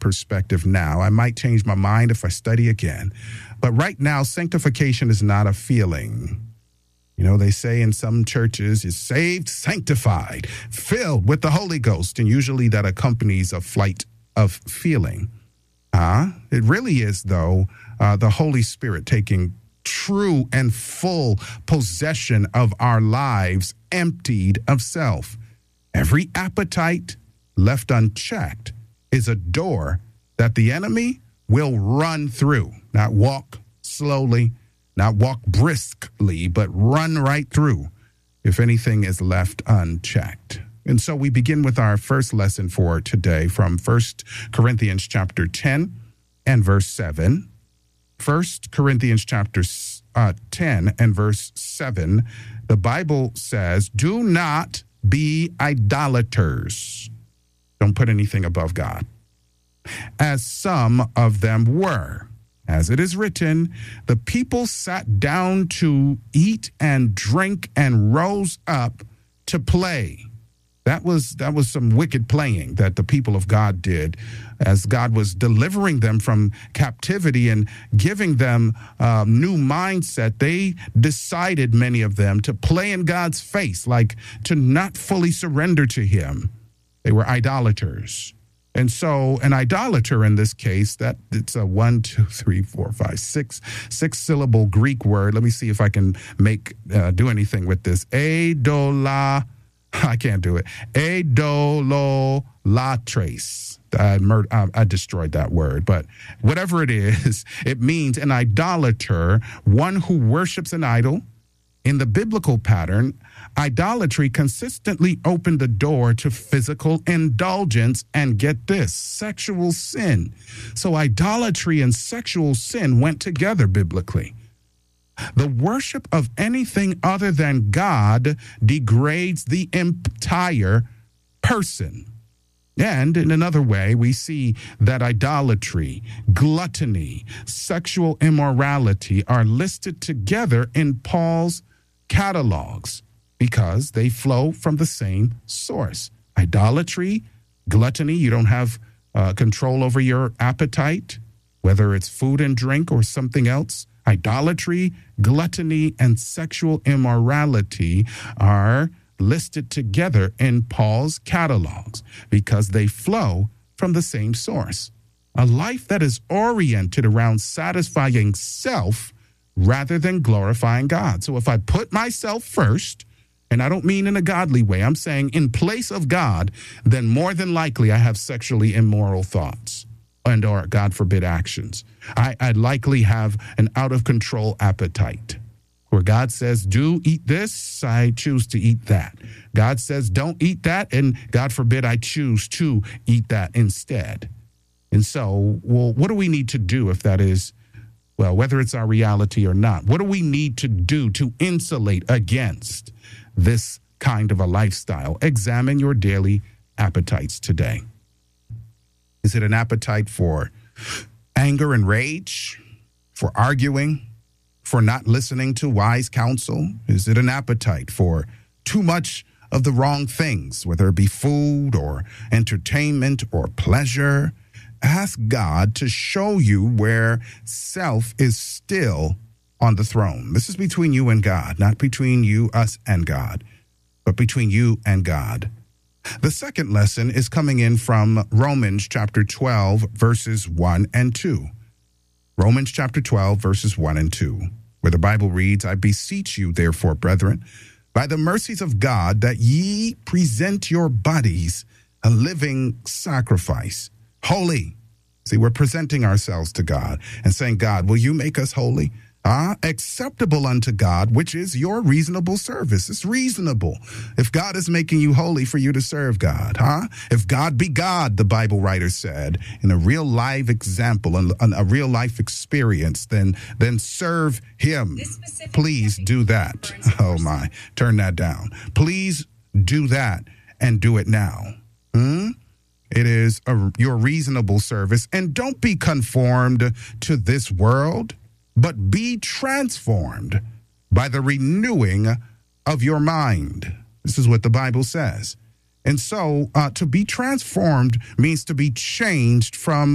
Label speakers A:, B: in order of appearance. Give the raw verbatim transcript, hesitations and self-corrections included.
A: perspective now. I might change my mind if I study again. But right now, sanctification is not a feeling. You know, they say in some churches, you're saved, sanctified, filled with the Holy Ghost. And usually that accompanies a flight of feeling. Uh, it really is, though, uh, the Holy Spirit taking true and full possession of our lives, emptied of self. Every appetite left unchecked is a door that the enemy will run through, not walk slowly, not walk briskly, but run right through if anything is left unchecked. And so we begin with our first lesson for today from First Corinthians chapter ten and verse seven. First Corinthians chapter uh, ten and verse seven, the Bible says, do not be idolaters. Don't put anything above God, as some of them were. As it is written, the people sat down to eat and drink and rose up to play. That was that was some wicked playing that the people of God did as God was delivering them from captivity and giving them a new mindset. They decided, many of them, to play in God's face, like to not fully surrender to him. They were idolaters. And so an idolater in this case, that it's a one, two, three, four, five, six, six syllable Greek word. Let me see if I can make uh, do anything with this. Adola. I can't do it. Idolatres. I, mur- I, I destroyed that word, but whatever it is, it means an idolater, one who worships an idol. In the biblical pattern, idolatry consistently opened the door to physical indulgence and, get this, sexual sin. So idolatry and sexual sin went together biblically. The worship of anything other than God degrades the entire person. And in another way, we see that idolatry, gluttony, sexual immorality are listed together in Paul's catalogs because they flow from the same source. Idolatry, gluttony, you don't have uh, control over your appetite, whether it's food and drink or something else. Idolatry, gluttony, and sexual immorality are listed together in Paul's catalogs because they flow from the same source. A life that is oriented around satisfying self rather than glorifying God. So if I put myself first, and I don't mean in a godly way, I'm saying in place of God, then more than likely I have sexually immoral thoughts and or, God forbid, actions. I, I'd likely have an out-of-control appetite. Where God says, do eat this, I choose to eat that. God says, don't eat that, and God forbid, I choose to eat that instead. And so, well, what do we need to do if that is, well, whether it's our reality or not? What do we need to do to insulate against this kind of a lifestyle? Examine your daily appetites today. Is it an appetite for anger and rage, for arguing, for not listening to wise counsel? Is it an appetite for too much of the wrong things, whether it be food or entertainment or pleasure? Ask God to show you where self is still on the throne. This is between you and God, not between you, us, and God, but between you and God. The second lesson is coming in from Romans chapter twelve, verses one and two. Romans chapter twelve, verses one and two, where the Bible reads, I beseech you, therefore, brethren, by the mercies of God, that ye present your bodies a living sacrifice, holy. See, we're presenting ourselves to God and saying, God, will you make us holy? Uh, acceptable unto God, which is your reasonable service. It's reasonable. If God is making you holy, for you to serve God, huh? If God be God, the Bible writer said, in a real life example, and a real life experience, then, then serve him. Please do that. Oh my, turn that down. Please do that and do it now. Hmm? It is a, your reasonable service. And don't be conformed to this world, but be transformed by the renewing of your mind. This is what the Bible says. And so uh, to be transformed means to be changed from